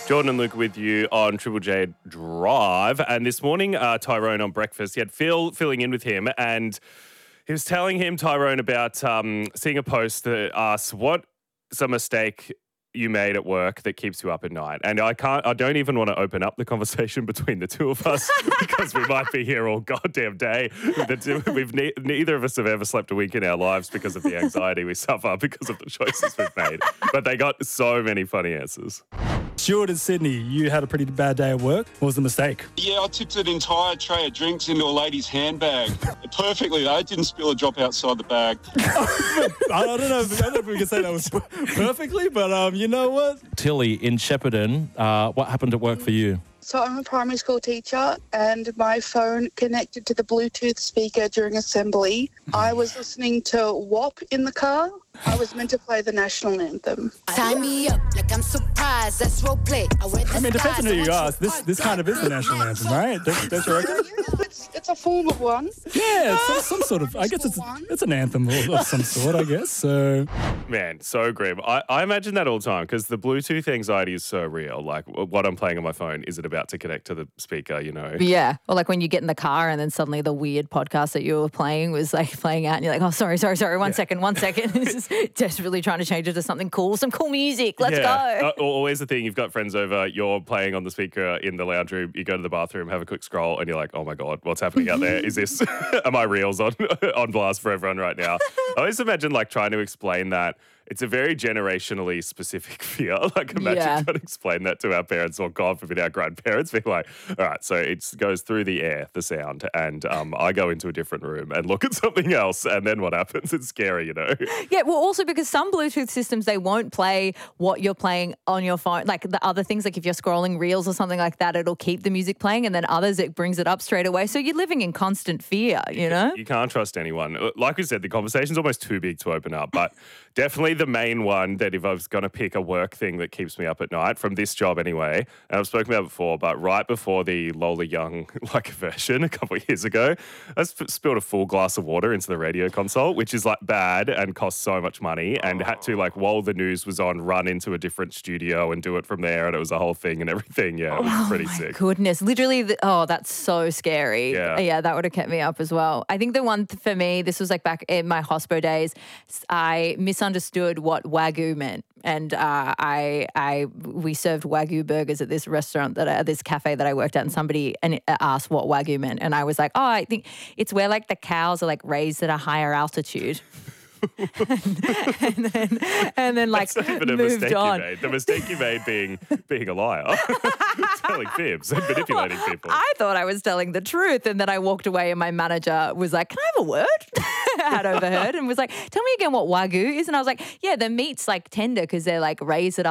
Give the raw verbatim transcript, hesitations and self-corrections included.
Jordan and Luke with you on Triple J Drive. And this morning, uh, Tyrone on breakfast, he had Phil filling in with him, and he was telling him, Tyrone, about um, seeing a post that asks, what's a mistake you made at work that keeps you up at night? And I can't, I don't even want to open up the conversation between the two of us because we might be here all goddamn day. We've ne- neither of us have ever slept a week in our lives because of the anxiety we suffer because of the choices we've made. But they got so many funny answers. Stuart in Sydney, you had a pretty bad day at work. What was the mistake? Yeah, I tipped an entire tray of drinks into a lady's handbag. Perfectly, though. It didn't spill a drop outside the bag. I don't know. I don't know if we can say that was perfectly, but um, you know what? Tilly in Shepparton, uh, what happened at work for you? So I'm a primary school teacher and my phone connected to the Bluetooth speaker during assembly. I was listening to W A P in the car. I was meant to play the national anthem. Tie me up like I'm surprised. That's role play. I, I mean, depends on who you ask. This this kind of is the national anthem, right? Don't, don't you reckon? Yeah, it's, it's a form of one. Yeah, it's some, some sort of, I guess it's it's an anthem of, of some sort, I guess. So, Man, so grim. I, I imagine that all the time because the Bluetooth anxiety is so real. Like what I'm playing on my phone, is it about to connect to the speaker, you know? Yeah. Or like when you get in the car and then suddenly the weird podcast that you were playing was like playing out and you're like, oh, sorry, sorry, sorry. One Yeah. second, one second. Just desperately trying to change it to something cool, some cool music. Let's yeah. go. Uh, always the thing, you've got friends over, you're playing on the speaker in the lounge room, you go to the bathroom, have a quick scroll, and you're like, oh my God, what's happening out there? Is this, are my reels on, on blast for everyone right now? I always imagine like trying to explain that. It's a very generationally specific fear. Like imagine Yeah. trying to explain that to our parents or God forbid our grandparents being like, all right, so it goes through the air, the sound, and um, I go into a different room and look at something else and then what happens? It's scary, you know? Yeah, well, also because some Bluetooth systems, they won't play what you're playing on your phone. Like the other things, like if you're scrolling reels or something like that, it'll keep the music playing, and then others, it brings it up straight away. So you're living in constant fear, you know? You can't trust anyone. Like we said, the conversation's almost too big to open up, but definitely the main one that if I was going to pick a work thing that keeps me up at night, from this job anyway, and I've spoken about it before, but right before the Lola Young like version a couple of years ago, I sp- spilled a full glass of water into the radio console, which is like bad and costs so much money, and had to like while the news was on, run into a different studio and do it from there, and it was a whole thing and everything. Yeah, it was Oh pretty my sick. goodness. Literally, the, oh, that's so scary. Yeah. Yeah, that would have kept me up as well. I think the one th- for me, this was like back in my hospo days, s- I misunderstood what Wagyu meant. And uh, I, I, we served Wagyu burgers at this restaurant, that I, this cafe that I worked at, and somebody and asked what Wagyu meant. And I was like, oh, I think it's where like the cows are like raised at a higher altitude. and, and then, and then like That's not even a moved mistake on. you made. The mistake you made being being a liar, telling fibs and manipulating people. I thought I was telling the truth, and then I walked away and my manager was like, can I have a word? I had overheard and was like, tell me again what Wagyu is. And I was like, yeah, the meat's like tender because they're like raised at a